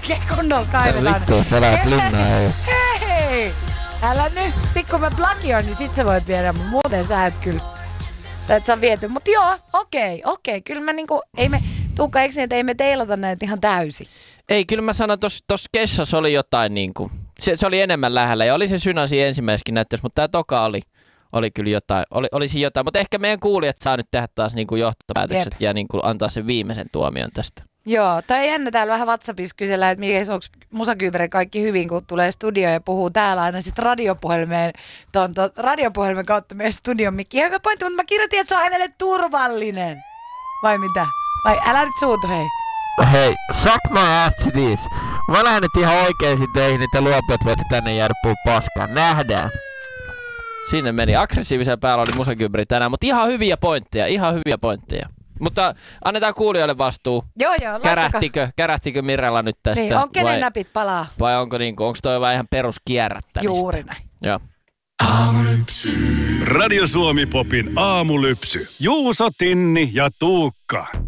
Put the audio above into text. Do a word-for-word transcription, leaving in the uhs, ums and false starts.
oikein kunnolla kaivetaan. Vittu, sä lähet linnaan. Hei, hei! Älä nyt. Sit kun mä plagioin, niin sit sä voit viedä, mutta muuten sä et kyllä. Sä et saa viety. Mut joo, okei, okei. Kyllä mä niinku, ei me, Tuukka, eikö niin, että ei me teilata näitä ihan täysin? Ei, kyllä mä sanon, että tuossa Kessassa oli jotain niinku, se, se oli enemmän lähellä ja oli se Synasi ensimmäisessäkin näyttössä, mutta tää toka oli, oli kyllä jotain, oli, olisi jotain. Mutta ehkä meidän kuulijat saa nyt tehdä taas niinku johtopäätökset Jep. ja niinku antaa sen viimeisen tuomion tästä. Joo, tai jännä täällä vähän WhatsAppissa kysellä, että mikä onko Musakyypärä kaikki hyvin, kun tulee studioon ja puhuu täällä aina siis radiopuhelmeen, ton, ton, radiopuhelmen kautta meidän studion mikki. Ihan hyvä pointti, mutta mä kirjoitin, että se on hänelle turvallinen. Vai mitä? Vai älä nyt suutu, hei. Hei, suck my ass to this. Mä lähden nyt ihan oikeisiin teihin, että luopijat voitte tänne jäädä puhua paskaan. Nähdään. Sinne meni. Aggressiivisen päällä oli Musakyypäri tänään, mutta ihan hyviä pointteja, ihan hyviä pointteja. Mutta annetaan kuulijoille vastuu. Joo, joo, Kärähtikö, kärähtikö Mirella nyt tästä? Niin, on kenen vai, näpit palaa? Vai onko niinku, onko toi vähän ihan peruskierrättämistä? Juuri näin. Joo. Aamulypsy. Radio Suomi Popin aamulypsy. Juuso, Tinni ja Tuukka.